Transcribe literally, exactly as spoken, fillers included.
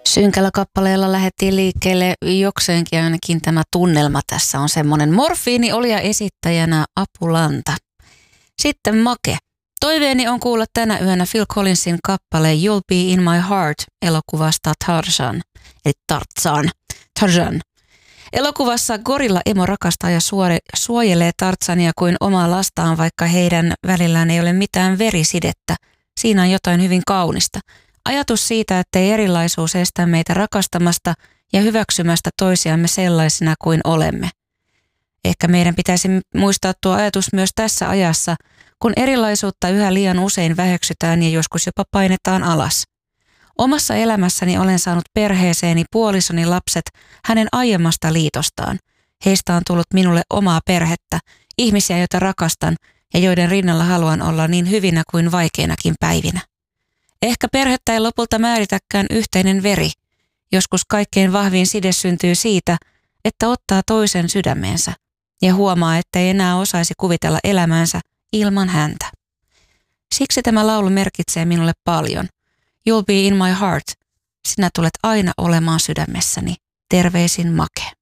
Synkällä kappaleella lähdettiin liikkeelle jokseenkin ainakin tämä tunnelma tässä on semmoinen. Morfiini oli ja esittäjänä Apulanta. Sitten Make. Toiveeni on kuulla tänä yönä Phil Collinsin kappale You'll Be In My Heart elokuvasta Tarzan. Eli Tarzan. Tarzan. Elokuvassa gorilla emo rakastaa ja suore, suojelee Tarzania kuin omaa lastaan, vaikka heidän välillään ei ole mitään verisidettä. Siinä on jotain hyvin kaunista. Ajatus siitä, ettei erilaisuus estä meitä rakastamasta ja hyväksymästä toisiamme sellaisina kuin olemme. Ehkä meidän pitäisi muistaa tuo ajatus myös tässä ajassa, kun erilaisuutta yhä liian usein väheksytään ja joskus jopa painetaan alas. Omassa elämässäni olen saanut perheeseeni puolisoni lapset hänen aiemmasta liitostaan. Heistä on tullut minulle omaa perhettä, ihmisiä, joita rakastan ja joiden rinnalla haluan olla niin hyvinä kuin vaikeinakin päivinä. Ehkä perhettä ei lopulta määritäkään yhteinen veri. Joskus kaikkein vahvin side syntyy siitä, että ottaa toisen sydämeensä ja huomaa, ettei enää osaisi kuvitella elämäänsä ilman häntä. Siksi tämä laulu merkitsee minulle paljon. You'll be in my heart. Sinä tulet aina olemaan sydämessäni. Terveisin Make.